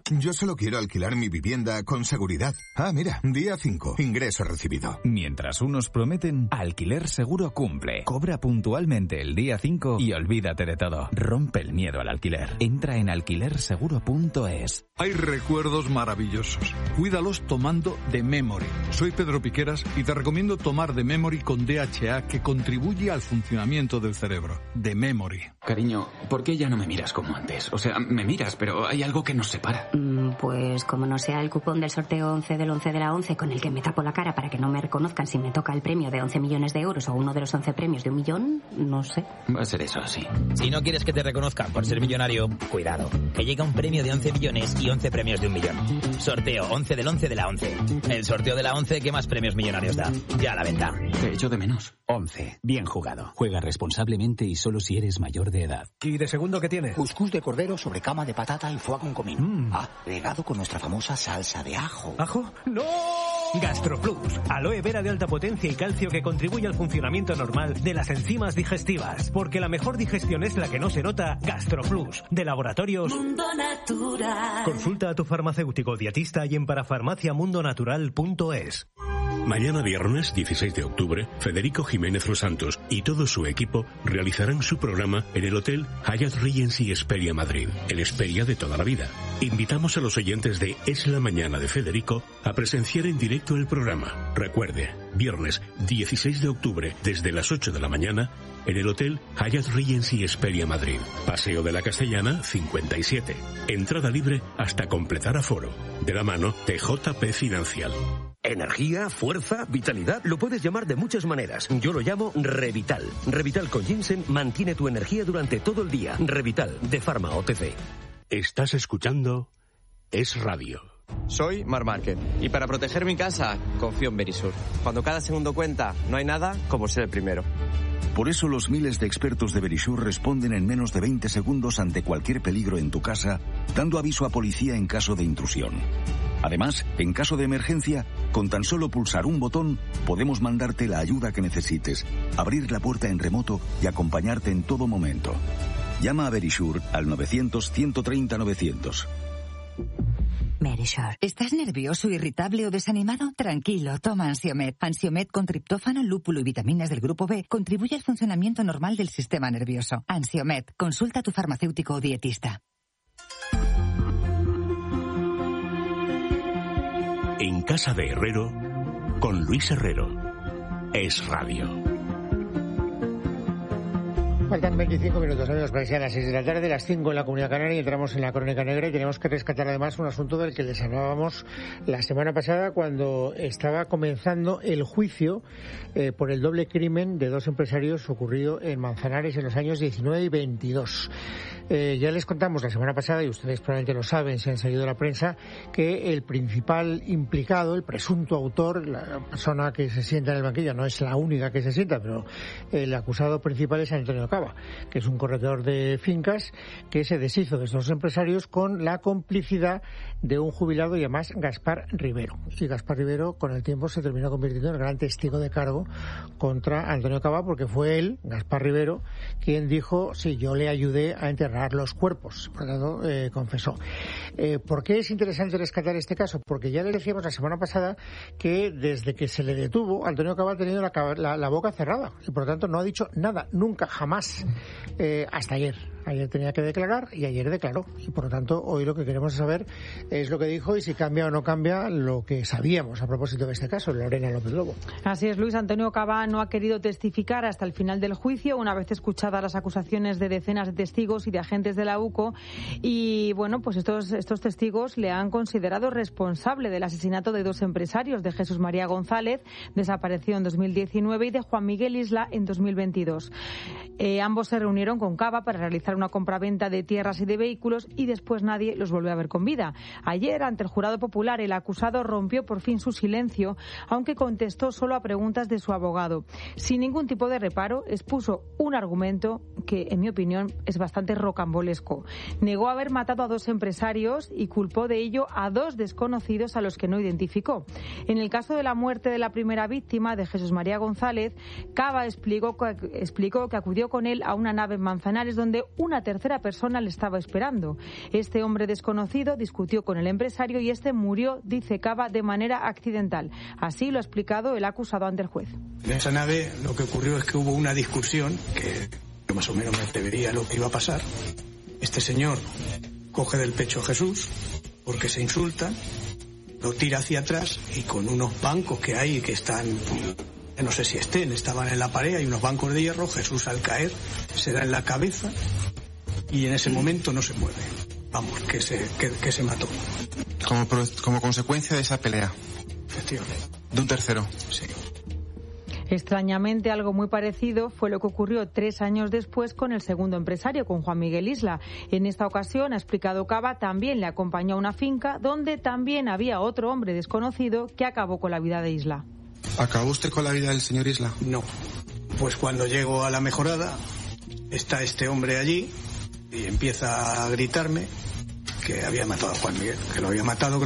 Yo solo quiero alquilar mi vivienda con seguridad. Ah, mira, día 5, ingreso recibido. Mientras unos prometen, Alquiler Seguro cumple. Cobra puntualmente el día 5 y olvídate de todo. Rompe el miedo al alquiler. Entra en alquilerseguro.es. Hay recuerdos maravillosos. Cuídalos tomando The Memory. Soy Pedro Piqueras y te recomiendo tomar The Memory con DHA, que contribuye al funcionamiento del cerebro. The Memory. Cariño, ¿por qué ya no me miras como antes? O sea, me miras, pero hay algo que nos separa. Pues como no sea el cupón del sorteo 11 del 11 de la 11 con el que me tapo la cara para que no me reconozcan si me toca el premio de 11 millones de euros o uno de los 11 premios de 1 millón, no sé. Va a ser eso así. Si no quieres que te reconozcan por ser millonario, cuidado, que llega un premio de 11 millones y 11 premios de 1 millón. Sorteo 11 del 11 de la 11. El sorteo de la 11 que más premios millonarios da. Ya a la venta. Te echo de menos. 11. Bien jugado. Juega responsablemente y solo si eres mayor de edad. ¿Y de segundo qué tiene? Cuscús de cordero sobre cama de patata y foie con comino. Agregado con nuestra famosa salsa de ajo. ¿Ajo? ¡No! GastroPlus. Aloe vera de alta potencia y calcio que contribuye al funcionamiento normal de las enzimas digestivas. Porque la mejor digestión es la que no se nota. GastroPlus. De Laboratorios Mundo Natural. Consulta a tu farmacéutico dietista y en parafarmaciamundonatural.es. Mañana viernes 16 de octubre, Federico Jiménez Los Santos y todo su equipo realizarán su programa en el Hotel Hyatt Regency Hesperia Madrid, el Hesperia de toda la vida. Invitamos a los oyentes de Es la Mañana de Federico a presenciar en directo el programa. Recuerde, viernes 16 de octubre desde las 8 de la mañana en el Hotel Hyatt Regency Hesperia Madrid. Paseo de la Castellana 57. Entrada libre hasta completar aforo. De la mano de JP Financial. Energía, fuerza, vitalidad, lo puedes llamar de muchas maneras. Yo lo llamo Revital. Revital con ginseng mantiene tu energía durante todo el día. Revital, de Pharma OTC. Estás escuchando Es Radio. Soy Mar Márquez y para proteger mi casa confío en Verisur. Cuando cada segundo cuenta, no hay nada como ser el primero. Por eso los miles de expertos de Verisur responden en menos de 20 segundos ante cualquier peligro en tu casa, dando aviso a policía en caso de intrusión. Además, en caso de emergencia, con tan solo pulsar un botón, podemos mandarte la ayuda que necesites, abrir la puerta en remoto y acompañarte en todo momento. Llama a Verisur al 900-130-900. Verisur. ¿Estás nervioso, irritable o desanimado? Tranquilo, toma Ansiomed. Ansiomed con triptófano, lúpulo y vitaminas del grupo B contribuye al funcionamiento normal del sistema nervioso. Ansiomed. Consulta a tu farmacéutico o dietista. En casa de Herrero, con Luis Herrero. Es Radio. Faltan 25 minutos, amigos, para que sean las 6 de la tarde, las 5 en la Comunidad Canaria, y entramos en la Crónica Negra y tenemos que rescatar además un asunto del que les hablábamos la semana pasada cuando estaba comenzando el juicio por el doble crimen de 2 empresarios ocurrido en Manzanares en los años 19 y 22. Ya les contamos la semana pasada, y ustedes probablemente lo saben si han salido de la prensa, que el principal implicado, el presunto autor, la persona que se sienta en el banquillo, no es la única que se sienta, pero el acusado principal es Antonio Cava, que es un corredor de fincas que se deshizo de estos empresarios con la complicidad de un jubilado llamado Gaspar Rivero. Y Gaspar Rivero con el tiempo se terminó convirtiendo en el gran testigo de cargo contra Antonio Cava, porque fue él, Gaspar Rivero, quien dijo, sí, yo le ayudé a enterrar los cuerpos. Por lo tanto, confesó. ¿Por qué es interesante rescatar este caso? Porque ya le decíamos la semana pasada que desde que se le detuvo, Antonio Cava ha tenido la boca cerrada y por lo tanto no ha dicho nada, nunca, jamás, hasta ayer. Ayer tenía que declarar y ayer declaró. Y por lo tanto, hoy lo que queremos saber es lo que dijo y si cambia o no cambia lo que sabíamos a propósito de este caso. Lorena López Lobo. Así es, Luis. Antonio Cava no ha querido testificar hasta el final del juicio, una vez escuchadas las acusaciones de decenas de testigos y de agentes de la UCO. Y bueno, pues estos testigos le han considerado responsable del asesinato de 2 empresarios, de Jesús María González, desaparecido en 2019, y de Juan Miguel Isla en 2022. Ambos se reunieron con Cava para realizar una compraventa de tierras y de vehículos y después nadie los volvió a ver con vida. Ayer, ante el jurado popular, el acusado rompió por fin su silencio, aunque contestó solo a preguntas de su abogado. Sin ningún tipo de reparo, expuso un argumento que, en mi opinión, es bastante rocambolesco. Negó haber matado a 2 empresarios y culpó de ello a 2 desconocidos a los que no identificó. En el caso de la muerte de la primera víctima, de Jesús María González, Cava explicó que acudió con él a una nave en Manzanares donde una tercera persona le estaba esperando. Este hombre desconocido discutió con el empresario y este murió, dice Cava, de manera accidental. Así lo ha explicado el acusado ante el juez. En esa nave lo que ocurrió es que hubo una discusión que yo más o menos me prevería lo que iba a pasar. Este señor coge del pecho a Jesús porque se insultan, lo tira hacia atrás y con unos bancos que hay que están, no sé si estaban en la pared, hay unos bancos de hierro, Jesús al caer se da en la cabeza y en ese momento no se mueve. Vamos, que se mató. Como consecuencia de esa pelea. Efectivamente. De un tercero. Sí. Extrañamente, algo muy parecido fue lo que ocurrió 3 años después con el segundo empresario, con Juan Miguel Isla. En esta ocasión, ha explicado Cava, también le acompañó a una finca donde también había otro hombre desconocido que acabó con la vida de Isla. ¿Acabó usted con la vida del señor Isla? No. Pues cuando llego a la mejorada, está este hombre allí y empieza a gritarme que había matado a Juan Miguel, que lo había matado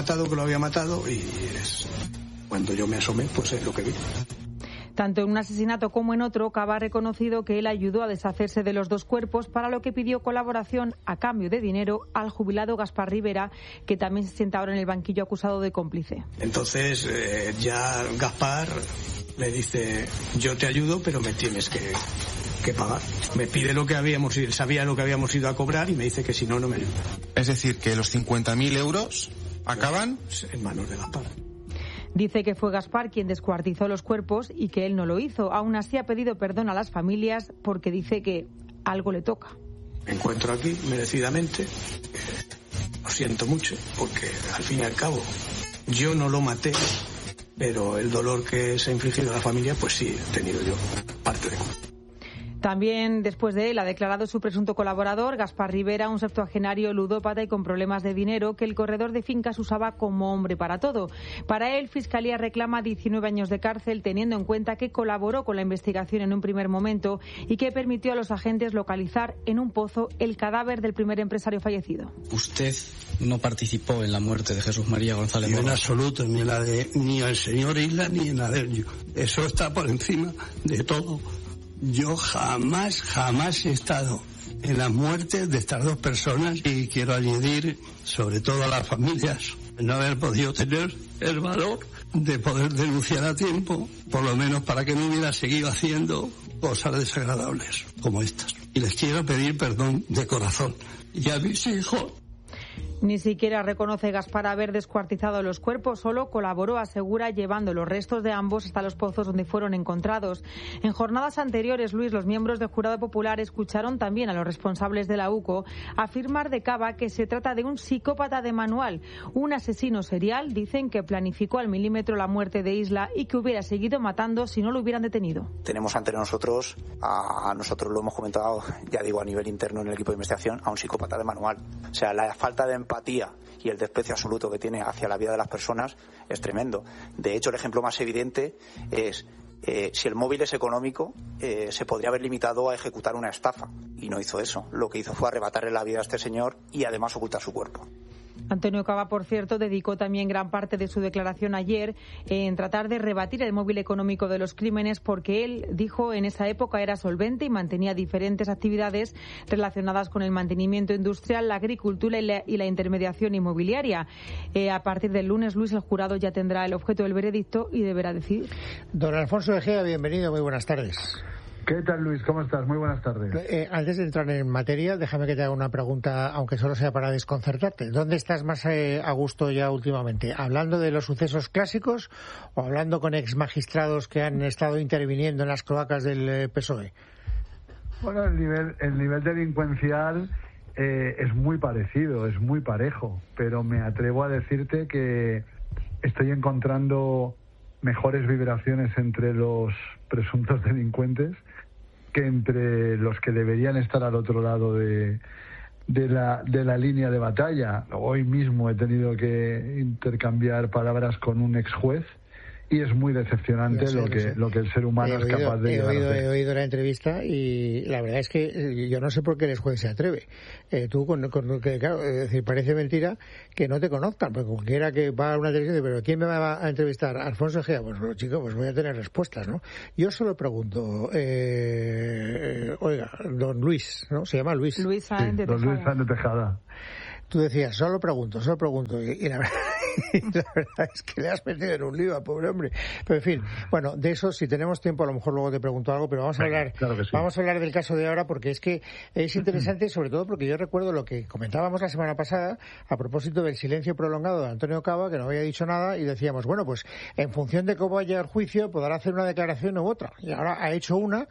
y es cuando yo me asomé, pues es lo que vi. Tanto en un asesinato como en otro, Cava ha reconocido que él ayudó a deshacerse de los 2 cuerpos, para lo que pidió colaboración a cambio de dinero al jubilado Gaspar Rivera, que también se sienta ahora en el banquillo acusado de cómplice. Entonces ya Gaspar me dice, yo te ayudo, pero me tienes que pagar. Me pide lo que él sabía lo que habíamos ido a cobrar y me dice que si no, no me ayuda. Es decir, que los 50.000 euros acaban en manos de Gaspar. Dice que fue Gaspar quien descuartizó los cuerpos y que él no lo hizo. Aún así ha pedido perdón a las familias porque dice que algo le toca. Me encuentro aquí merecidamente. Lo siento mucho porque al fin y al cabo yo no lo maté, pero el dolor que se ha infligido a la familia, pues sí, he tenido yo parte de culpa. También, después de él, ha declarado su presunto colaborador, Gaspar Rivera, un septuagenario ludópata y con problemas de dinero que el corredor de fincas usaba como hombre para todo. Para él, Fiscalía reclama 19 años de cárcel, teniendo en cuenta que colaboró con la investigación en un primer momento y que permitió a los agentes localizar en un pozo el cadáver del primer empresario fallecido. Usted no participó en la muerte de Jesús María González Mora. En absoluto, ni el señor Isla ni en la de él. Eso está por encima de todo. Yo jamás he estado en la muerte de estas 2 personas y quiero añadir, sobre todo a las familias, no haber podido tener el valor de poder denunciar a tiempo, por lo menos para que no hubiera seguido haciendo cosas desagradables como estas. Y les quiero pedir perdón de corazón. Y a mis hijos. Ni siquiera reconoce Gaspar haber descuartizado los cuerpos, solo colaboró, asegura, llevando los restos de ambos hasta los pozos donde fueron encontrados. En jornadas anteriores, Luis, los miembros del Jurado Popular escucharon también a los responsables de la UCO afirmar de Cava que se trata de un psicópata de manual, un asesino serial, dicen, que planificó al milímetro la muerte de Isla y que hubiera seguido matando si no lo hubieran detenido. Tenemos ante nosotros, a nosotros lo hemos comentado, ya digo, a nivel interno en el equipo de investigación, a un psicópata de manual. O sea, la falta de empatía y el desprecio absoluto que tiene hacia la vida de las personas es tremendo. De hecho, el ejemplo más evidente es si el móvil es económico, se podría haber limitado a ejecutar una estafa y no hizo eso. Lo que hizo fue arrebatarle la vida a este señor y además ocultar su cuerpo. Antonio Cava, por cierto, dedicó también gran parte de su declaración ayer en tratar de rebatir el móvil económico de los crímenes, porque él dijo en esa época era solvente y mantenía diferentes actividades relacionadas con el mantenimiento industrial, la agricultura y la intermediación inmobiliaria. A partir del lunes, Luis, el jurado ya tendrá el objeto del veredicto y deberá decidir. Don Alfonso Egea, bienvenido, muy buenas tardes. ¿Qué tal, Luis? ¿Cómo estás? Muy buenas tardes. Antes de entrar en materia, déjame que te haga una pregunta, aunque solo sea para desconcertarte. ¿Dónde estás más a gusto ya últimamente? ¿Hablando de los sucesos clásicos o hablando con exmagistrados que han estado interviniendo en las cloacas del PSOE? Bueno, el nivel delincuencial es muy parecido, es muy parejo, pero me atrevo a decirte que estoy encontrando mejores vibraciones entre los presuntos delincuentes que entre los que deberían estar al otro lado de la línea de batalla. Hoy mismo he tenido que intercambiar palabras con un ex juez y es muy decepcionante lo que el ser humano es capaz de llegar a hacer. He oído la entrevista y la verdad es que yo no sé por qué el juez se atreve. Tú, claro, es decir, parece mentira que no te conozcan, porque cualquiera que va a una televisión dice, pero ¿quién me va a entrevistar? Alfonso Egea. Pues chico, pues voy a tener respuestas, ¿no? Yo solo pregunto, oiga, don Luis, ¿no? Se llama Luis. Luis Sáenz de Tejada. Don Luis Sáenz de Tejada. Tú decías, solo pregunto, y la verdad es que le has metido en un lío al pobre hombre. Pero en fin, bueno, de eso, si tenemos tiempo, a lo mejor luego te pregunto algo, pero vamos a hablar, claro que sí. Vamos a hablar del caso de ahora, porque es que es interesante, sobre todo porque yo recuerdo lo que comentábamos la semana pasada a propósito del silencio prolongado de Antonio Cava, que no había dicho nada, y decíamos, bueno, pues en función de cómo vaya el juicio, podrá hacer una declaración u otra. Y ahora ha hecho una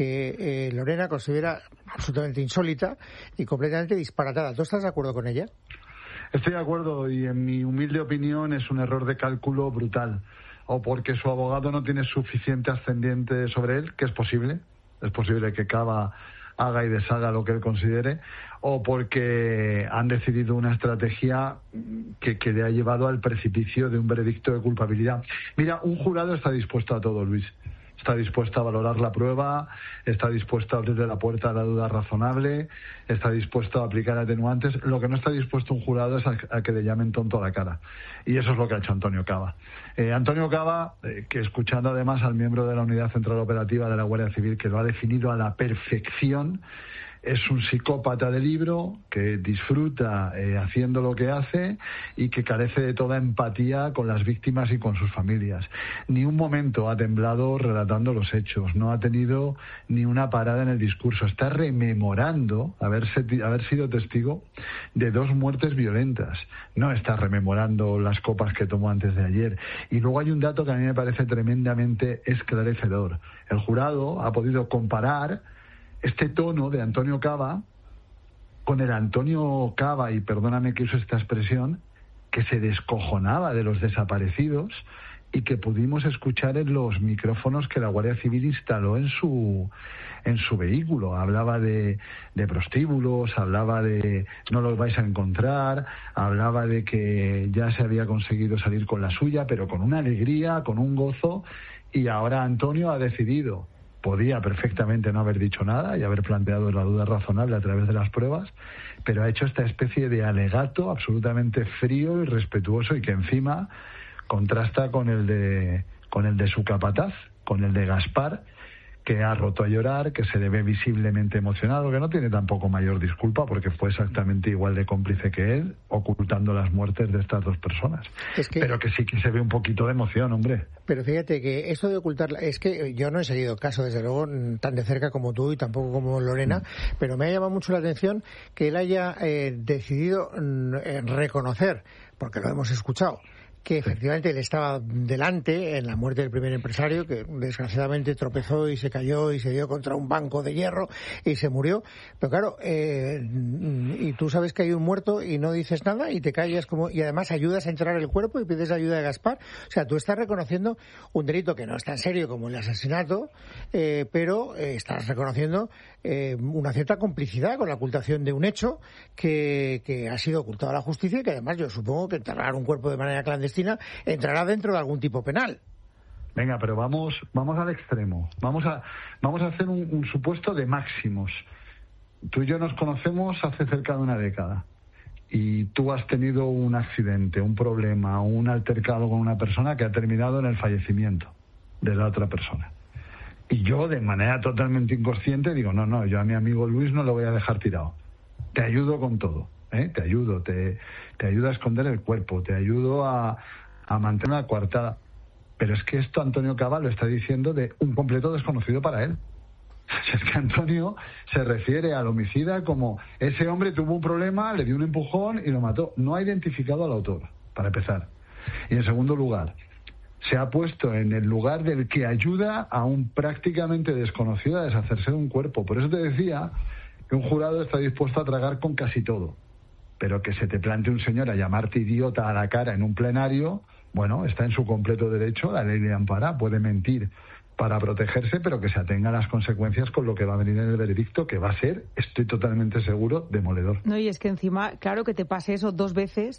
que Lorena considera absolutamente insólita y completamente disparatada. ¿Tú estás de acuerdo con ella? Estoy de acuerdo, y en mi humilde opinión es un error de cálculo brutal, o porque su abogado no tiene suficiente ascendiente sobre él, que es posible que Cava haga y deshaga lo que él considere, o porque han decidido una estrategia que le ha llevado al precipicio de un veredicto de culpabilidad. Mira, un jurado está dispuesto a todo, Luis. Está dispuesto a valorar la prueba, está dispuesto a abrirle la puerta a la duda razonable, está dispuesto a aplicar atenuantes. Lo que no está dispuesto un jurado es a que le llamen tonto a la cara. Y eso es lo que ha hecho Antonio Cava. Antonio Cava, que escuchando además al miembro de la Unidad Central Operativa de la Guardia Civil, que lo ha definido a la perfección, es un psicópata de libro que disfruta haciendo lo que hace y que carece de toda empatía con las víctimas y con sus familias. Ni un momento ha temblado relatando los hechos, no ha tenido ni una parada en el discurso. Está rememorando haber sido testigo de 2 muertes violentas. No está rememorando las copas que tomó antes de ayer. Y luego hay un dato que a mí me parece tremendamente esclarecedor. El jurado ha podido comparar este tono de Antonio Cava con el Antonio Cava, y perdóname que use esta expresión, que se descojonaba de los desaparecidos y que pudimos escuchar en los micrófonos que la Guardia Civil instaló en su vehículo. Hablaba de prostíbulos, hablaba de no los vais a encontrar, hablaba de que ya se había conseguido salir con la suya, pero con una alegría, con un gozo, y ahora Antonio ha decidido. Podía perfectamente no haber dicho nada y haber planteado la duda razonable a través de las pruebas, pero ha hecho esta especie de alegato absolutamente frío y respetuoso, y que encima contrasta con el de su capataz, con el de Gaspar, que ha roto a llorar, que se le ve visiblemente emocionado, que no tiene tampoco mayor disculpa porque fue exactamente igual de cómplice que él, ocultando las muertes de estas 2 personas. Pero que sí que se ve un poquito de emoción, hombre. Pero fíjate que esto de ocultarla, es que yo no he seguido el caso, desde luego, tan de cerca como tú y tampoco como Lorena, pero me ha llamado mucho la atención que él haya decidido reconocer, porque lo hemos escuchado, que efectivamente él estaba delante en la muerte del primer empresario, que desgraciadamente tropezó y se cayó y se dio contra un banco de hierro y se murió. Pero claro, y tú sabes que hay un muerto y no dices nada y te callas y además ayudas a enterrar el cuerpo y pides ayuda de Gaspar. O sea, tú estás reconociendo un delito que no es tan serio como el asesinato, pero estás reconociendo una cierta complicidad con la ocultación de un hecho que ha sido ocultado a la justicia, y que además yo supongo que enterrar un cuerpo de manera clandestina entrará dentro de algún tipo penal. Venga, pero vamos al extremo. Vamos a hacer un supuesto de máximos. Tú y yo nos conocemos hace cerca de una década. Y tú has tenido un accidente, un problema, un altercado con una persona que ha terminado en el fallecimiento de la otra persona. Y yo, de manera totalmente inconsciente, digo, no, yo a mi amigo Luis no lo voy a dejar tirado. Te ayudo con todo. Te ayudo, te ayudo a esconder el cuerpo, te ayudo a mantener una coartada. Pero es que esto Antonio Cava lo está diciendo de un completo desconocido para él. Es que Antonio se refiere al homicida como ese hombre tuvo un problema, le dio un empujón y lo mató. No ha identificado al autor, para empezar. Y en segundo lugar, se ha puesto en el lugar del que ayuda a un prácticamente desconocido a deshacerse de un cuerpo. Por eso te decía que un jurado está dispuesto a tragar con casi todo. Pero que se te plante un señor a llamarte idiota a la cara en un plenario, bueno, está en su completo derecho, la ley le ampara, puede mentir para protegerse, pero que se atenga a las consecuencias con lo que va a venir en el veredicto, que va a ser, estoy totalmente seguro, demoledor. No, y es que encima, claro que te pase eso 2 veces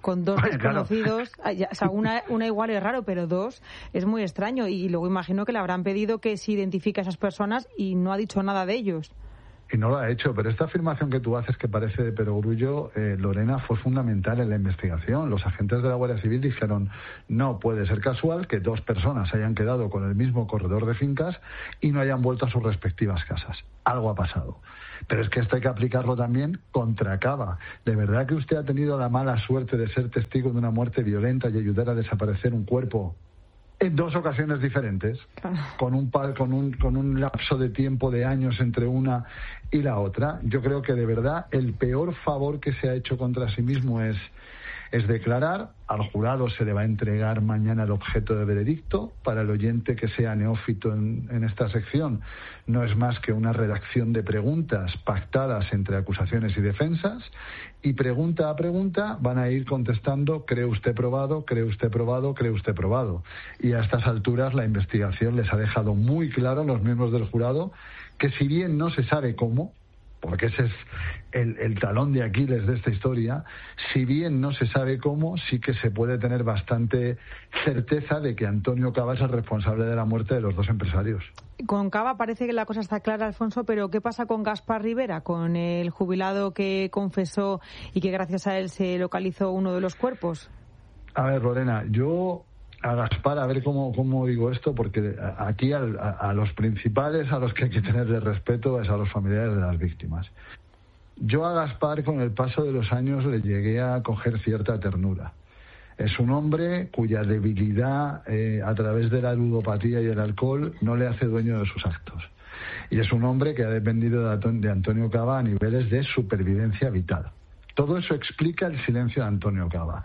con dos desconocidos. O sea, una igual es raro, pero dos es muy extraño. Y luego imagino que le habrán pedido que se identifique a esas personas y no ha dicho nada de ellos. Y no lo ha hecho, pero esta afirmación que tú haces, que parece de perogrullo, Lorena, fue fundamental en la investigación. Los agentes de la Guardia Civil dijeron, no puede ser casual que 2 personas hayan quedado con el mismo corredor de fincas y no hayan vuelto a sus respectivas casas. Algo ha pasado. Pero es que esto hay que aplicarlo también contra Cava. ¿De verdad que usted ha tenido la mala suerte de ser testigo de una muerte violenta y ayudar a desaparecer un cuerpo en 2 ocasiones diferentes, con un lapso de tiempo de años entre una y la otra? Yo creo que de verdad el peor favor que se ha hecho contra sí mismo es declarar. Al jurado se le va a entregar mañana el objeto de veredicto. Para el oyente que sea neófito en esta sección, no es más que una redacción de preguntas pactadas entre acusaciones y defensas, y pregunta a pregunta van a ir contestando: ¿cree usted probado? ¿Cree usted probado? ¿Cree usted probado? Y a estas alturas la investigación les ha dejado muy claro a los miembros del jurado que, si bien no se sabe cómo, porque ese es el talón de Aquiles de esta historia, si bien no se sabe cómo, sí que se puede tener bastante certeza de que Antonio Cava es el responsable de la muerte de los 2 empresarios. Con Cava parece que la cosa está clara, Alfonso, pero ¿qué pasa con Gaspar Rivera, con el jubilado que confesó y que gracias a él se localizó uno de los cuerpos? A ver, Lorena, yo a Gaspar, a ver cómo digo esto, porque aquí a los principales a los que hay que tenerle respeto es a los familiares de las víctimas. Yo a Gaspar, con el paso de los años, le llegué a coger cierta ternura. Es un hombre cuya debilidad a través de la ludopatía y el alcohol no le hace dueño de sus actos. Y es un hombre que ha dependido de Antonio Cava a niveles de supervivencia vital. Todo eso explica el silencio de Antonio Cava,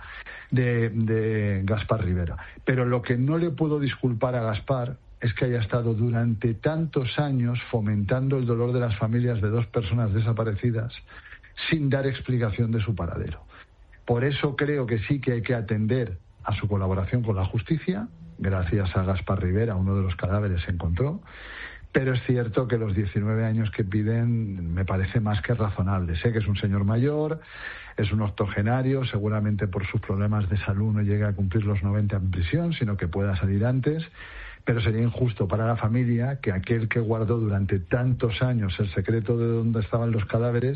de Gaspar Rivera. Pero lo que no le puedo disculpar a Gaspar es que haya estado durante tantos años fomentando el dolor de las familias de 2 personas desaparecidas sin dar explicación de su paradero. Por eso creo que sí que hay que atender a su colaboración con la justicia. Gracias a Gaspar Rivera, uno de los cadáveres se encontró. Pero es cierto que los 19 años que piden me parece más que razonable. Sé que es un señor mayor, es un octogenario, seguramente por sus problemas de salud no llega a cumplir los 90 en prisión, sino que pueda salir antes. Pero sería injusto para la familia que aquel que guardó durante tantos años el secreto de dónde estaban los cadáveres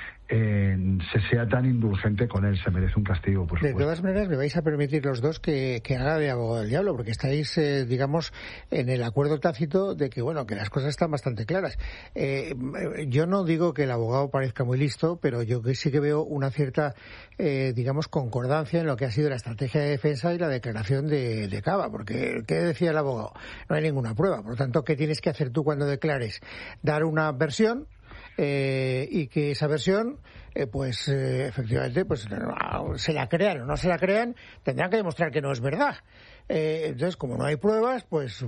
se sea tan indulgente con él. Se merece un castigo, por supuesto. De todas maneras, me vais a permitir los dos que haga de abogado del diablo, porque estáis, digamos, en el acuerdo tácito de que, bueno, que las cosas están bastante claras. Yo no digo que el abogado parezca muy listo, pero yo sí que veo una cierta, digamos, concordancia en lo que ha sido la estrategia de defensa y la declaración de Cava, porque ¿qué decía el abogado? No hay ninguna prueba. Por lo tanto, ¿qué tienes que hacer tú cuando declares? Dar una versión y que esa versión efectivamente se la crean o no se la crean, tendrán que demostrar que no es verdad. Entonces, como no hay pruebas,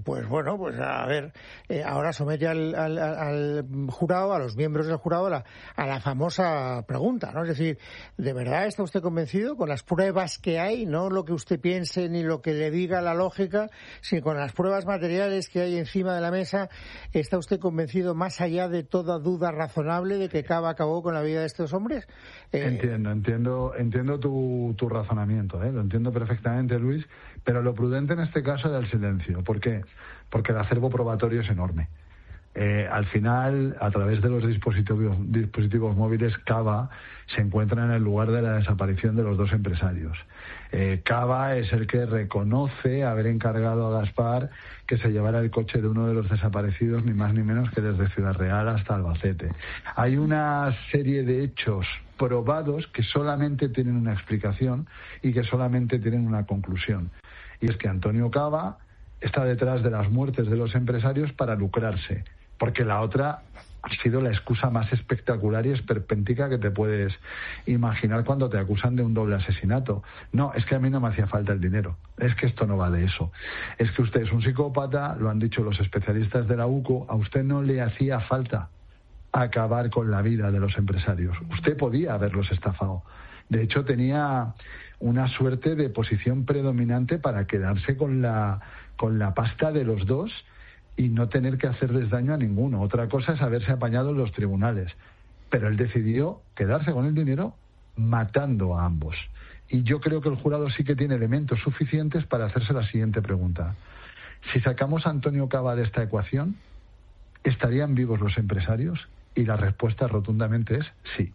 a ver, ahora somete al jurado, a los miembros del jurado, a la famosa pregunta, ¿no? Es decir, ¿de verdad está usted convencido con las pruebas que hay, no lo que usted piense ni lo que le diga la lógica, sino con las pruebas materiales que hay encima de la mesa? ¿Está usted convencido, más allá de toda duda razonable, de que Cava acabó con la vida de estos hombres? Entiendo tu razonamiento, lo entiendo perfectamente, Luis. Pero lo prudente en este caso era el silencio. ¿Por qué? Porque el acervo probatorio es enorme. Al final, a través de los dispositivos móviles, Cava se encuentra en el lugar de la desaparición de los 2 empresarios. Cava es el que reconoce haber encargado a Gaspar que se llevara el coche de uno de los desaparecidos, ni más ni menos que desde Ciudad Real hasta Albacete. Hay una serie de hechos probados que solamente tienen una explicación y que solamente tienen una conclusión. Y es que Antonio Cava está detrás de las muertes de los empresarios para lucrarse, porque la otra ha sido la excusa más espectacular y esperpéntica que te puedes imaginar cuando te acusan de un doble asesinato. No, es que a mí no me hacía falta el dinero, es que esto no va de eso. Es que usted es un psicópata, lo han dicho los especialistas de la UCO, a usted no le hacía falta acabar con la vida de los empresarios. Usted podía haberlos estafado. De hecho, tenía una suerte de posición predominante para quedarse con la pasta de los 2 y no tener que hacerles daño a ninguno. Otra cosa es haberse apañado en los tribunales. Pero él decidió quedarse con el dinero matando a ambos. Y yo creo que el jurado sí que tiene elementos suficientes para hacerse la siguiente pregunta. Si sacamos a Antonio Caba de esta ecuación, ¿estarían vivos los empresarios? Y la respuesta rotundamente es sí.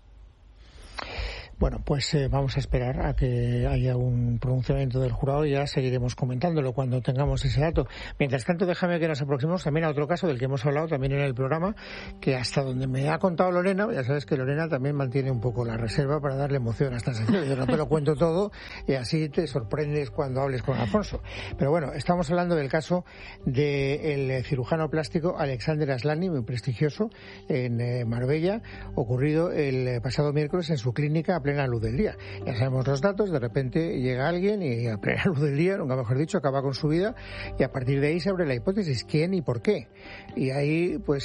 Bueno, pues vamos a esperar a que haya un pronunciamiento del jurado y ya seguiremos comentándolo cuando tengamos ese dato. Mientras tanto, déjame que nos aproximemos también a otro caso del que hemos hablado también en el programa, que hasta donde me ha contado Lorena, ya sabes que Lorena también mantiene un poco la reserva para darle emoción a esta sección. Yo no te lo cuento todo y así te sorprendes cuando hables con Alfonso. Pero bueno, estamos hablando del caso del cirujano plástico Alexander Aslani, muy prestigioso, en Marbella, ocurrido el pasado miércoles en su clínica a plena luz del día. Ya sabemos los datos, de repente llega alguien y a plena luz del día, nunca mejor dicho, acaba con su vida y a partir de ahí se abre la hipótesis, ¿quién y por qué? Y ahí pues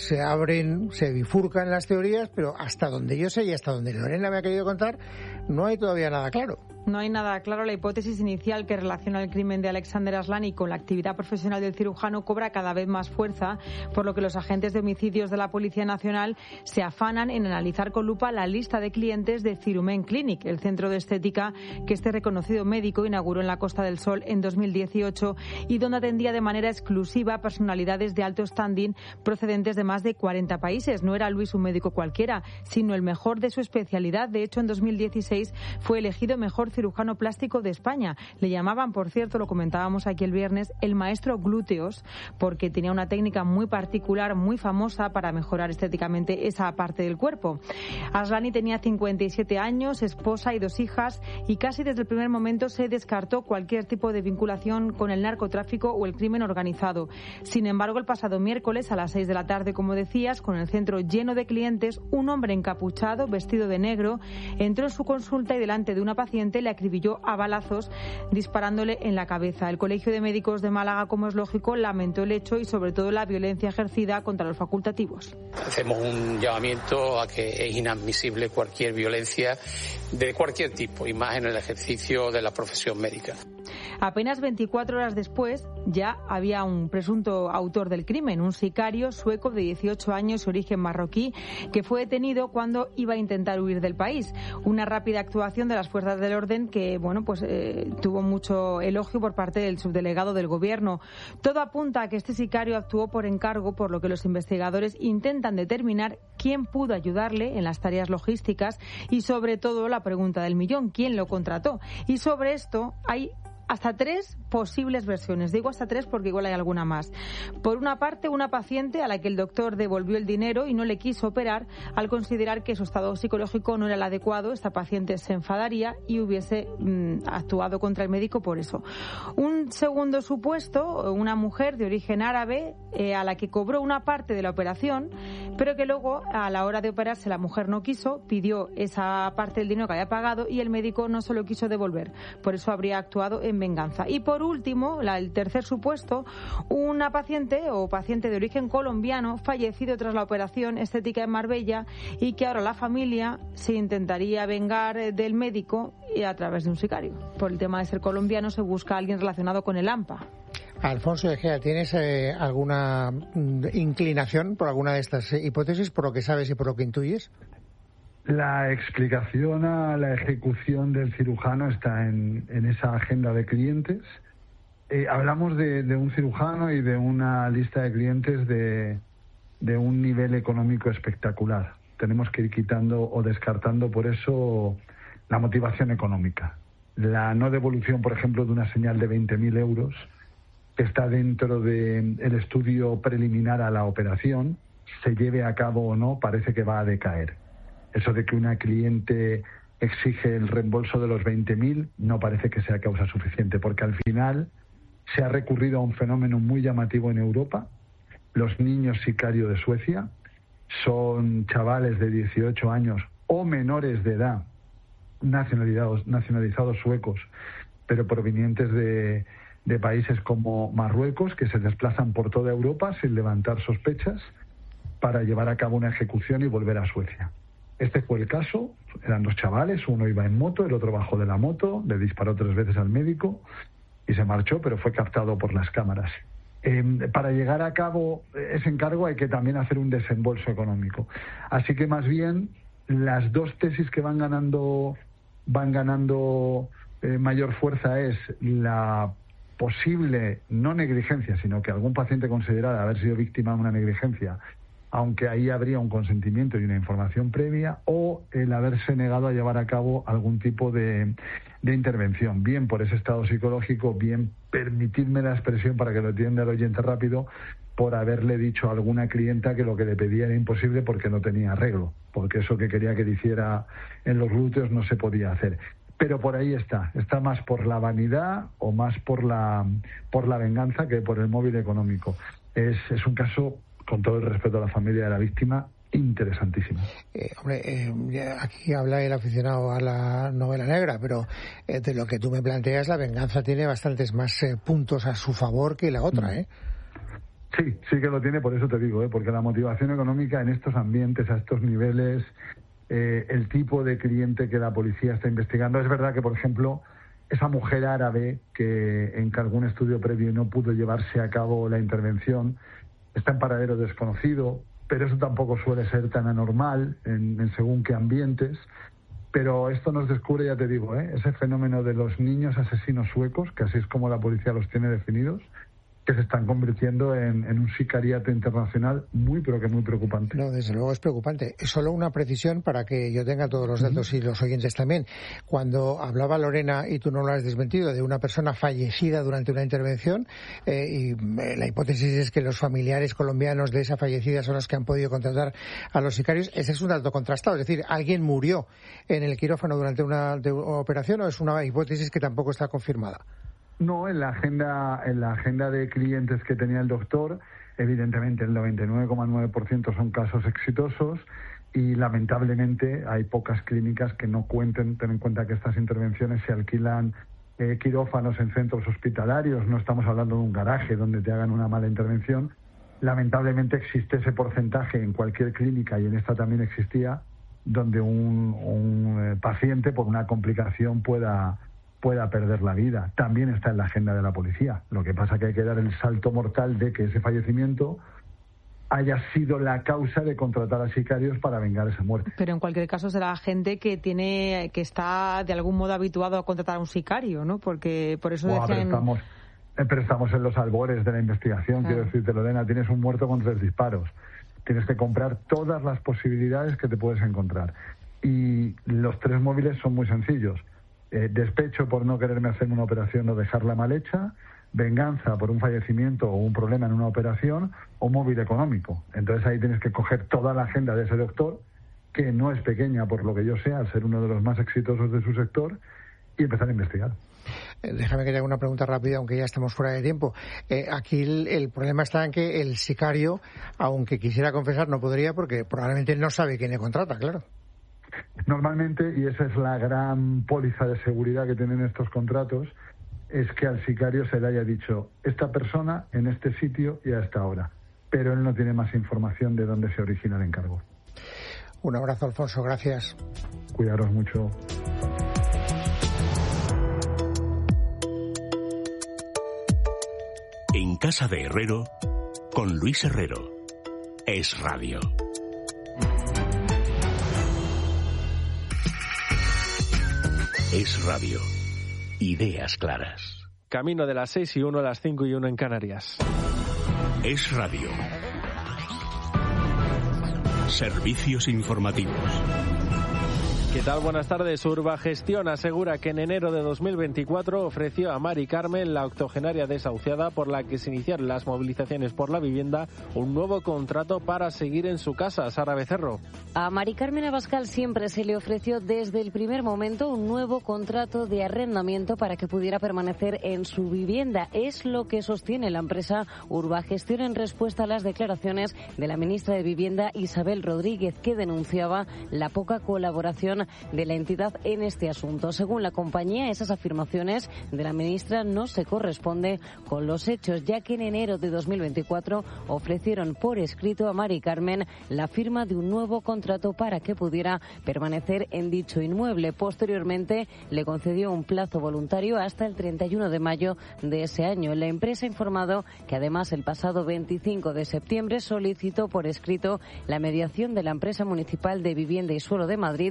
se bifurcan las teorías, pero hasta donde yo sé y hasta donde Lorena me ha querido contar, no hay todavía nada claro. No hay nada claro. La hipótesis inicial que relaciona el crimen de Alexander Aslani con la actividad profesional del cirujano cobra cada vez más fuerza, por lo que los agentes de homicidios de la Policía Nacional se afanan en analizar con lupa la lista de clientes de Cirumen Clinic, el centro de estética que este reconocido médico inauguró en la Costa del Sol en 2018 y donde atendía de manera exclusiva a personalidades de alto standing procedentes de más de 40 países. No era Luis un médico cualquiera, sino el mejor de su especialidad. De hecho, en 2016 fue elegido mejor cirujano plástico de España. Le llamaban, por cierto, lo comentábamos aquí el viernes, el maestro glúteos, porque tenía una técnica muy particular, muy famosa para mejorar estéticamente esa parte del cuerpo. Aslani tenía 57 años, esposa y 2 hijas, y casi desde el primer momento se descartó cualquier tipo de vinculación con el narcotráfico o el crimen organizado. Sin embargo, el pasado miércoles a las 6 de la tarde, como decías, con el centro lleno de clientes, un hombre encapuchado, vestido de negro, entró en su consulta y delante de una paciente le acribilló a balazos disparándole en la cabeza. El Colegio de Médicos de Málaga, como es lógico, lamentó el hecho y sobre todo la violencia ejercida contra los facultativos. Hacemos un llamamiento a que es inadmisible cualquier violencia de cualquier tipo y más en el ejercicio de la profesión médica. Apenas 24 horas después ya había un presunto autor del crimen, un sicario sueco de 18 años, origen marroquí, que fue detenido cuando iba a intentar huir del país. Una rápida actuación de las fuerzas del orden que, tuvo mucho elogio por parte del subdelegado del gobierno. Todo apunta a que este sicario actuó por encargo, por lo que los investigadores intentan determinar quién pudo ayudarle en las tareas logísticas y, sobre todo, la pregunta del millón, ¿quién lo contrató? Y sobre esto hay hasta 3 posibles versiones. Digo hasta 3 porque igual hay alguna más. Por una parte, una paciente a la que el doctor devolvió el dinero y no le quiso operar al considerar que su estado psicológico no era el adecuado. Esta paciente se enfadaría y hubiese actuado contra el médico por eso. Un segundo supuesto, una mujer de origen árabe a la que cobró una parte de la operación, pero que luego a la hora de operarse la mujer no quiso, pidió esa parte del dinero que había pagado y el médico no se lo quiso devolver. Por eso habría actuado en venganza. Y por último, el tercer supuesto, una paciente de origen colombiano fallecido tras la operación estética en Marbella y que ahora la familia se intentaría vengar del médico y a través de un sicario. Por el tema de ser colombiano se busca a alguien relacionado con el AMPA. Alfonso Egea, ¿tienes alguna inclinación por alguna de estas hipótesis, por lo que sabes y por lo que intuyes? La explicación a la ejecución del cirujano está en esa agenda de clientes. Hablamos de un cirujano y de una lista de clientes de un nivel económico espectacular. Tenemos que ir quitando o descartando por eso la motivación económica. La no devolución, por ejemplo, de una señal de 20.000 euros que está dentro del estudio preliminar a la operación, se lleve a cabo o no, parece que va a decaer. Eso de que una cliente exige el reembolso de los 20.000 no parece que sea causa suficiente, porque al final se ha recurrido a un fenómeno muy llamativo en Europa. Los niños sicario de Suecia son chavales de 18 años o menores de edad, nacionalizados suecos, pero provenientes de países como Marruecos, que se desplazan por toda Europa sin levantar sospechas para llevar a cabo una ejecución y volver a Suecia. Este fue el caso, eran 2 chavales, uno iba en moto, el otro bajó de la moto, le disparó 3 veces al médico y se marchó, pero fue captado por las cámaras. Para llegar a cabo ese encargo hay que también hacer un desembolso económico. Así que más bien las 2 tesis que van ganando van ganando mayor fuerza es la posible, no negligencia, sino que algún paciente considerara haber sido víctima de una negligencia, aunque ahí habría un consentimiento y una información previa, o el haberse negado a llevar a cabo algún tipo de intervención, bien por ese estado psicológico, bien, permitidme la expresión para que lo entienda el oyente rápido, por haberle dicho a alguna clienta que lo que le pedía era imposible porque no tenía arreglo, porque eso que quería que le hiciera en los glúteos no se podía hacer. Pero por ahí está más por la vanidad o más por la venganza que por el móvil económico. Es un caso, con todo el respeto a la familia de la víctima, interesantísimo. Aquí habla el aficionado a la novela negra, pero de lo que tú me planteas, la venganza tiene bastantes más puntos a su favor que la otra, ¿eh? Sí que lo tiene, por eso te digo, porque la motivación económica en estos ambientes, a estos niveles, el tipo de cliente que la policía está investigando. Es verdad que, por ejemplo, esa mujer árabe que encargó un estudio previo y no pudo llevarse a cabo la intervención, está en paradero desconocido, pero eso tampoco suele ser tan anormal en según qué ambientes. Pero esto nos descubre, ya te digo, ese fenómeno de los niños asesinos suecos, que así es como la policía los tiene definidos, que se están convirtiendo en un sicariato internacional muy, pero que muy preocupante. No, desde luego es preocupante. Solo una precisión para que yo tenga todos los datos y los oyentes también. Cuando hablaba Lorena, y tú no lo has desmentido, de una persona fallecida durante una intervención, la hipótesis es que los familiares colombianos de esa fallecida son los que han podido contratar a los sicarios. Ese es un dato contrastado, es decir, ¿alguien murió en el quirófano durante una operación o es una hipótesis que tampoco está confirmada? No, en la agenda de clientes que tenía el doctor, evidentemente el 99,9% son casos exitosos y lamentablemente hay pocas clínicas que no cuenten. Ten en cuenta que estas intervenciones se alquilan quirófanos en centros hospitalarios, no estamos hablando de un garaje donde te hagan una mala intervención. Lamentablemente existe ese porcentaje en cualquier clínica, y en esta también existía, donde un paciente por una complicación pueda perder la vida. También está en la agenda de la policía. Lo que pasa que hay que dar el salto mortal de que ese fallecimiento haya sido la causa de contratar a sicarios para vengar esa muerte. Pero en cualquier caso será gente que está de algún modo habituado a contratar a un sicario, ¿no? Porque por eso decían... Pero estamos en los albores de la investigación. Quiero decirte, Lorena, tienes un muerto con 3 disparos. Tienes que comprar todas las posibilidades que te puedes encontrar. Y los 3 móviles son muy sencillos. Despecho por no quererme hacerme una operación o dejarla mal hecha, venganza por un fallecimiento o un problema en una operación, o móvil económico. Entonces ahí tienes que coger toda la agenda de ese doctor, que no es pequeña por lo que yo sé, al ser uno de los más exitosos de su sector, y empezar a investigar. Déjame que te haga una pregunta rápida, aunque ya estamos fuera de tiempo. Aquí el problema está en que el sicario, aunque quisiera confesar, no podría, porque probablemente no sabe quién le contrata, claro. Normalmente, y esa es la gran póliza de seguridad que tienen estos contratos, es que al sicario se le haya dicho esta persona en este sitio y a esta hora, pero él no tiene más información de dónde se origina el encargo. Un abrazo, Alfonso, gracias. Cuidaros mucho. En Casa de Herrero, con Luis Herrero. Es Radio. Es Radio. Ideas claras. Camino de las 6:01 a las 5:01 en Canarias. Es Radio. Servicios informativos. ¿Qué tal? Buenas tardes. Urbagestión asegura que en enero de 2024 ofreció a Mari Carmen, la octogenaria desahuciada por la que se iniciaron las movilizaciones por la vivienda, un nuevo contrato para seguir en su casa. Sara Becerro. A Mari Carmen Abascal siempre se le ofreció desde el primer momento un nuevo contrato de arrendamiento para que pudiera permanecer en su vivienda. Es lo que sostiene la empresa Urbagestión en respuesta a las declaraciones de la ministra de Vivienda, Isabel Rodríguez, que denunciaba la poca colaboración de la entidad en este asunto. Según la compañía, esas afirmaciones de la ministra no se corresponden con los hechos, ya que en enero de 2024 ofrecieron por escrito a Mari Carmen la firma de un nuevo contrato para que pudiera permanecer en dicho inmueble. Posteriormente le concedió un plazo voluntario hasta el 31 de mayo de ese año. La empresa ha informado que además el pasado 25 de septiembre solicitó por escrito la mediación de la empresa municipal de Vivienda y Suelo de Madrid y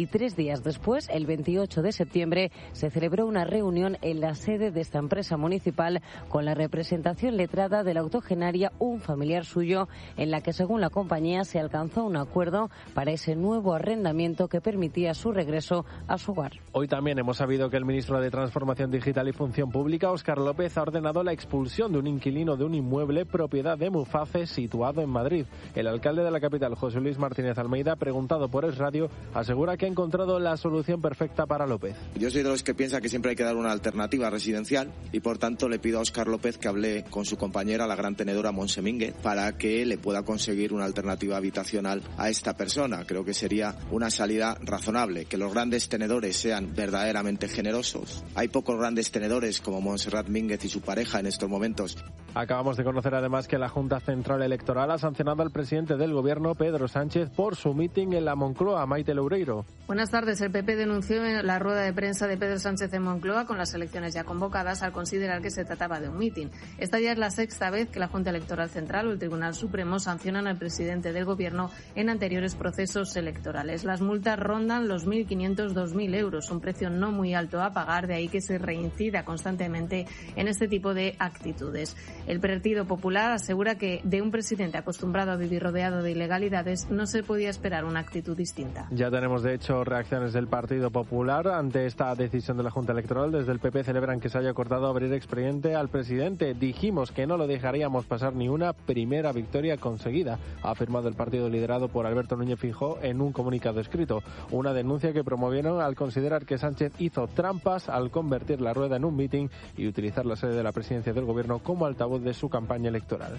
y 3 días después, el 28 de septiembre, se celebró una reunión en la sede de esta empresa municipal con la representación letrada de la octogenaria, un familiar suyo, en la que, según la compañía, se alcanzó un acuerdo para ese nuevo arrendamiento que permitía su regreso a su hogar. Hoy también hemos sabido que el ministro de Transformación Digital y Función Pública, Óscar López, ha ordenado la expulsión de un inquilino de un inmueble propiedad de Muface situado en Madrid. El alcalde de la capital, José Luis Martínez Almeida, preguntado por Es Radio, asegura que ha encontrado la solución perfecta para López. Yo soy de los que piensa que siempre hay que dar una alternativa residencial y, por tanto, le pido a Óscar López que hable con su compañera, la gran tenedora Montse Mínguez, para que le pueda conseguir una alternativa habitacional a esta persona. Creo que sería una salida razonable, que los grandes tenedores sean verdaderamente generosos. Hay pocos grandes tenedores como Montserrat Mínguez y su pareja en estos momentos. Acabamos de conocer además que la Junta Central Electoral ha sancionado al presidente del Gobierno, Pedro Sánchez, por su mitin en la Moncloa. Maite Loureiro. Buenas tardes. El PP denunció en la rueda de prensa de Pedro Sánchez en Moncloa, con las elecciones ya convocadas, al considerar que se trataba de un mitin. Esta ya es la sexta vez que la Junta Electoral Central o el Tribunal Supremo sancionan al presidente del Gobierno en anteriores procesos electorales. Las multas rondan los 1.500-2.000 euros, un precio no muy alto a pagar, de ahí que se reincida constantemente en este tipo de actitudes. El Partido Popular asegura que de un presidente acostumbrado a vivir rodeado de ilegalidades no se podía esperar una actitud distinta. Ya tenemos, de hecho, reacciones del Partido Popular ante esta decisión de la Junta Electoral. Desde el PP celebran que se haya acordado abrir expediente al presidente. Dijimos que no lo dejaríamos pasar ni una primera victoria conseguida, ha afirmado el partido liderado por Alberto Núñez Feijóo en un comunicado escrito. Una denuncia que promovieron al considerar que Sánchez hizo trampas al convertir la rueda en un mitin y utilizar la sede de la presidencia del Gobierno como altavoz de su campaña electoral.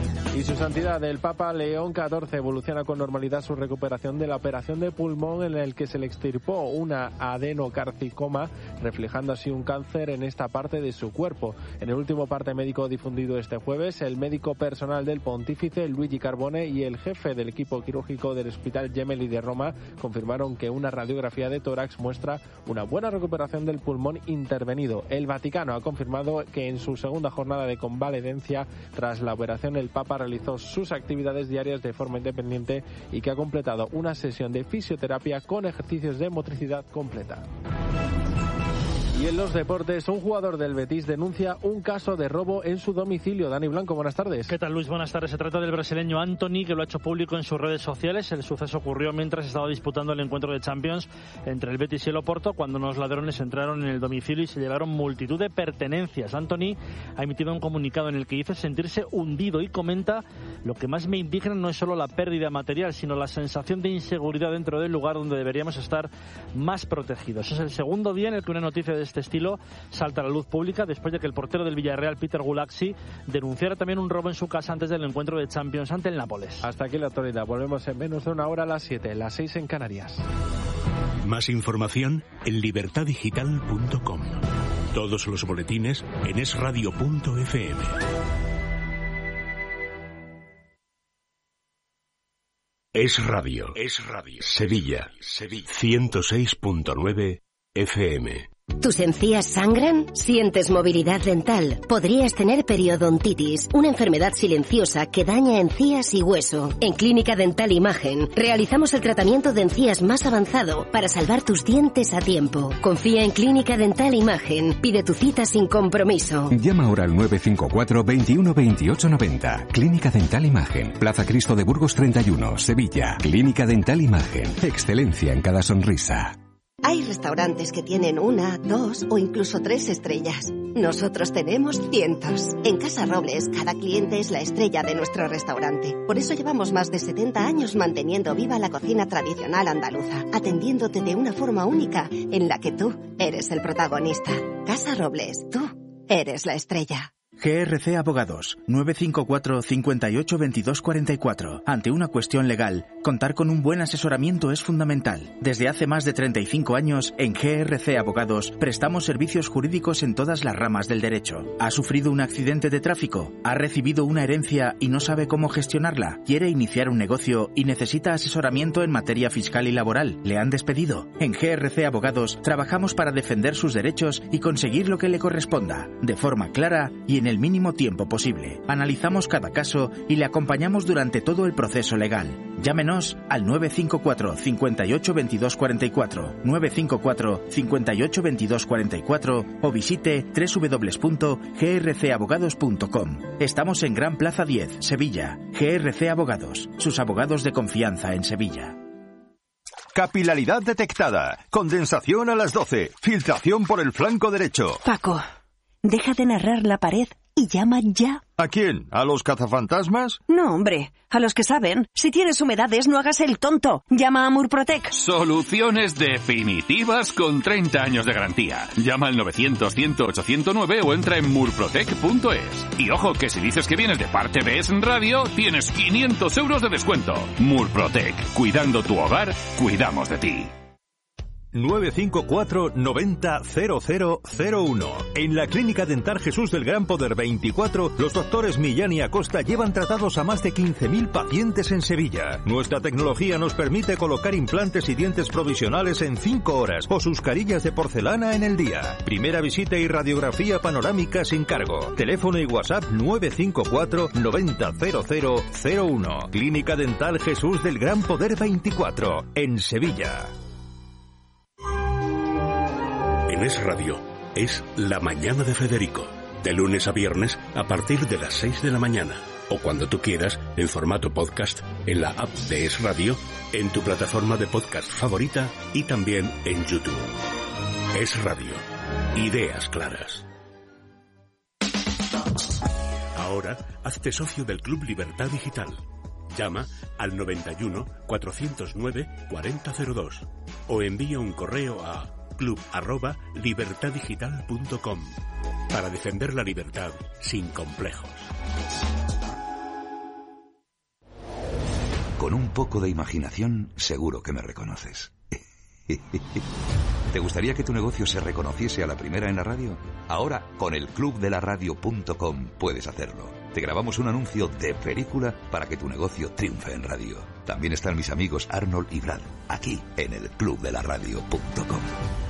Y su santidad, el Papa León XIV, evoluciona con normalidad su recuperación de la operación de pulmón en el que se le extirpó una adenocarcinoma, reflejando así un cáncer en esta parte de su cuerpo. En el último parte médico difundido este jueves, el médico personal del pontífice, Luigi Carbone, y el jefe del equipo quirúrgico del Hospital Gemelli de Roma confirmaron que una radiografía de tórax muestra una buena recuperación del pulmón intervenido. El Vaticano ha confirmado que en su segunda jornada de convalecencia tras la operación, el Papa realizó sus actividades diarias de forma independiente y que ha completado una sesión de fisioterapia con ejercicios de motricidad completa. Y en los deportes, un jugador del Betis denuncia un caso de robo en su domicilio. Dani Blanco, buenas tardes. ¿Qué tal, Luis? Buenas tardes. Se trata del brasileño Antony, que lo ha hecho público en sus redes sociales. El suceso ocurrió mientras estaba disputando el encuentro de Champions entre el Betis y el Oporto, cuando unos ladrones entraron en el domicilio y se llevaron multitud de pertenencias. Antony ha emitido un comunicado en el que dice sentirse hundido y comenta: lo que más me indigna no es solo la pérdida material, sino la sensación de inseguridad dentro del lugar donde deberíamos estar más protegidos. Es el segundo día en el que una noticia de este estilo salta a la luz pública, después de que el portero del Villarreal, Peter Gulaxi, denunciara también un robo en su casa antes del encuentro de Champions ante el Nápoles. Hasta aquí la actualidad. Volvemos en menos de una hora a las 7, las 6 en Canarias. Más información en libertadigital.com. Todos los boletines en esradio.fm. Es Radio. Sevilla. 106.9 FM. ¿Tus encías sangran? ¿Sientes movilidad dental? Podrías tener periodontitis, una enfermedad silenciosa que daña encías y hueso. En Clínica Dental Imagen realizamos el tratamiento de encías más avanzado para salvar tus dientes a tiempo. Confía en Clínica Dental Imagen. Pide tu cita sin compromiso. Llama ahora al 954 21 28 90. Clínica Dental Imagen. Plaza Cristo de Burgos 31, Sevilla. Clínica Dental Imagen. Excelencia en cada sonrisa. Hay restaurantes que tienen 1, 2 o incluso 3 estrellas. Nosotros tenemos cientos. En Casa Robles, cada cliente es la estrella de nuestro restaurante. Por eso llevamos más de 70 años manteniendo viva la cocina tradicional andaluza, atendiéndote de una forma única en la que tú eres el protagonista. Casa Robles, tú eres la estrella. GRC Abogados, 954 58 22 44. Ante una cuestión legal, contar con un buen asesoramiento es fundamental. Desde hace más de 35 años, en GRC Abogados, prestamos servicios jurídicos en todas las ramas del derecho. ¿Ha sufrido un accidente de tráfico? ¿Ha recibido una herencia y no sabe cómo gestionarla? ¿Quiere iniciar un negocio y necesita asesoramiento en materia fiscal y laboral? ¿Le han despedido? En GRC Abogados, trabajamos para defender sus derechos y conseguir lo que le corresponda, de forma clara y en el mínimo tiempo posible. Analizamos cada caso y le acompañamos durante todo el proceso legal. Llámenos al 954 58 22 44, 954 58 22 44 o visite www.grcabogados.com. Estamos en Gran Plaza 10, Sevilla. GRC Abogados, sus abogados de confianza en Sevilla. Capilaridad detectada. Condensación a las 12. Filtración por el flanco derecho. Paco, deja de narrar la pared y llama ya. ¿A quién? ¿A los cazafantasmas? No, hombre, a los que saben. Si tienes humedades, no hagas el tonto. Llama a Murprotec. Soluciones definitivas con 30 años de garantía. Llama al 900-100-809 o entra en murprotec.es. Y ojo, que si dices que vienes de parte de Es Radio, tienes 500 euros de descuento. Murprotec. Cuidando tu hogar, cuidamos de ti. 954 90 0001. En la Clínica Dental Jesús del Gran Poder 24, los doctores Millán y Acosta llevan tratados a más de 15.000 pacientes en Sevilla. Nuestra tecnología nos permite colocar implantes y dientes provisionales en 5 horas o sus carillas de porcelana en el día. Primera visita y radiografía panorámica sin cargo. Teléfono y WhatsApp 954 90 0001. Clínica Dental Jesús del Gran Poder 24, en Sevilla. En Es Radio es La Mañana de Federico, de lunes a viernes a partir de las 6 de la mañana, o cuando tú quieras, en formato podcast, en la app de Es Radio, en tu plataforma de podcast favorita y también en YouTube. Es Radio. Ideas claras. Ahora, hazte socio del Club Libertad Digital. Llama al 91 409 4002 o envía un correo a club@libertaddigital.com para defender la libertad sin complejos. Con un poco de imaginación, seguro que me reconoces. ¿Te gustaría que tu negocio se reconociese a la primera en la radio? Ahora, con el clubdelaradio.com puedes hacerlo. Te grabamos un anuncio de película para que tu negocio triunfe en radio. También están mis amigos Arnold y Brad, aquí en el clubdelaradio.com.